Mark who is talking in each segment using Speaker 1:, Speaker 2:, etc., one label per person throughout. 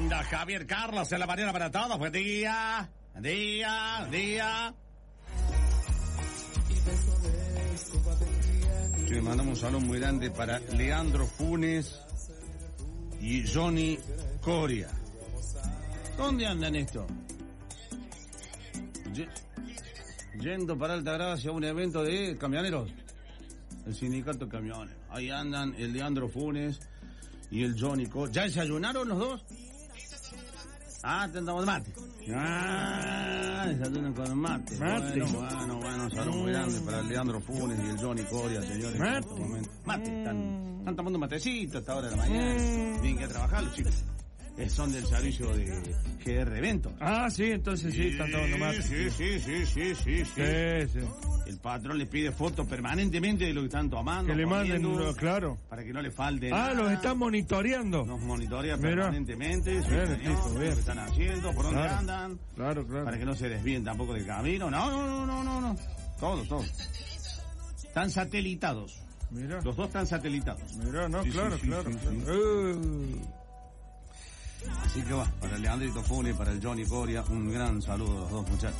Speaker 1: Anda Javier Carlos en la mañana para todos. Buen día. Buen día. Buen día. Le mandamos un saludo muy grande para Leandro Funes y Johnny Coria. ¿Dónde andan esto? Yendo para Altagracia a un evento de camioneros. El sindicato de camioneros. Ahí andan el Leandro Funes y el Johnny Coria. ¿Ya desayunaron los dos? Tentamos de mate. Desayunan con mate. Bueno, saludos muy grandes para el Leandro Funes y el Johnny Coria, señores. Mate, están tomando matecito a esta hora de la mañana. Tienen que ir a trabajar los chicos. Son del servicio de GR Eventos.
Speaker 2: Sí, entonces sí, están tomando mate. Sí.
Speaker 1: El patrón les pide fotos permanentemente de lo que están tomando.
Speaker 2: Que le manden uno, claro.
Speaker 1: Para que no le falte nada.
Speaker 2: Los están monitoreando.
Speaker 1: Nos monitorea permanentemente. Lo que están haciendo, por dónde andan.
Speaker 2: Claro.
Speaker 1: Para que no se desvíen tampoco del camino. No. Todos. Están satelitados.
Speaker 2: Mirá.
Speaker 1: Los dos están satelitados.
Speaker 2: Mirá, no, claro.
Speaker 1: Así que va, para el Leandrito Funes, para el Johnny Coria, un gran saludo a los dos muchachos.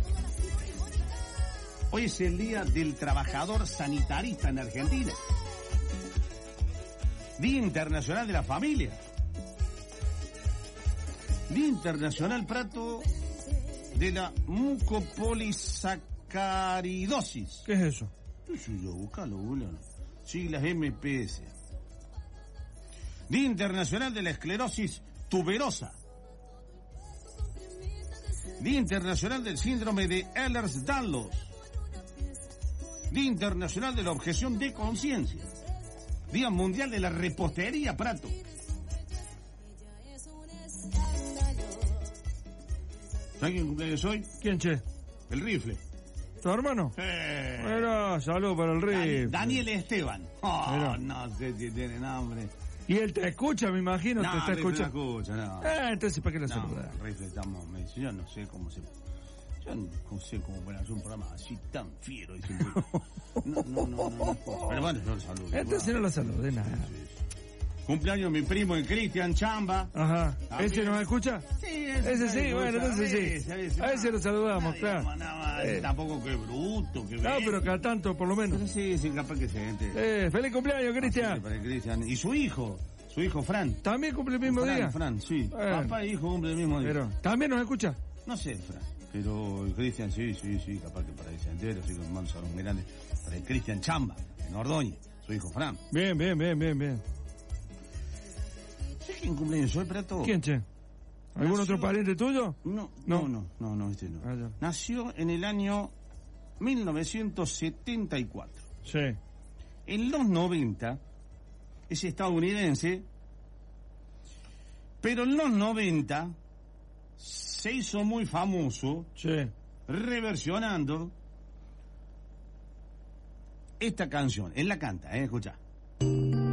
Speaker 1: Hoy es el día del trabajador sanitarista en Argentina. Día Internacional de la Familia. Día Internacional, Prato, de la mucopolisacaridosis.
Speaker 2: ¿Qué es eso?
Speaker 1: Yo, búscalo. Siglas MPS. Día Internacional de la Esclerosis Tuberosa. Día Internacional del Síndrome de Ehlers-Danlos. Día Internacional de la Objeción de Conciencia. Día Mundial de la Repostería, Prato. ¿Sabes quién cumpleaños hoy?
Speaker 2: ¿Quién, che?
Speaker 1: El Rifle.
Speaker 2: ¿Tu hermano? Bueno, salud para el Rifle.
Speaker 1: Daniel Esteban. No sé si tiene nombre.
Speaker 2: Y él te escucha, me imagino, te está escuchando.
Speaker 1: No escucha, no.
Speaker 2: Entonces, ¿para qué lo saludas?
Speaker 1: Rifle, me dice, yo no sé cómo puede hacer un programa así tan fiero. Dice, no. Pero bueno, yo lo saludo.
Speaker 2: Entonces no lo salude, nada.
Speaker 1: Sí. Cumpleaños mi primo, el Cristian Chamba.
Speaker 2: Ajá. ¿Ese nos escucha?
Speaker 1: Sí,
Speaker 2: ese sí, bueno, entonces sí. A ese lo saludamos, claro.
Speaker 1: Tampoco que bruto, que
Speaker 2: no, pero cada tanto, por lo menos.
Speaker 1: Sí, capaz que se gente.
Speaker 2: Feliz cumpleaños, Cristian.
Speaker 1: Para el Cristian. Y su hijo Fran.
Speaker 2: ¿También cumple el mismo día?
Speaker 1: Fran, sí. Papá e hijo cumple el mismo día.
Speaker 2: Pero, ¿también nos escucha?
Speaker 1: No sé, Fran. Pero el Cristian, sí, capaz que para ese entero, así que un mando saludo muy grande. Para el Cristian Chamba, en Ordóñez, su hijo Fran.
Speaker 2: Bien.
Speaker 1: ¿Sabes quién cumpleaños hoy, Prato?
Speaker 2: ¿Quién, che? ¿Algún otro pariente tuyo?
Speaker 1: No, este no.
Speaker 2: Ya.
Speaker 1: Nació en el año 1974.
Speaker 2: Sí.
Speaker 1: En los 90, es estadounidense, pero en los 90 se hizo muy famoso, reversionando esta canción. Él la canta, escucha.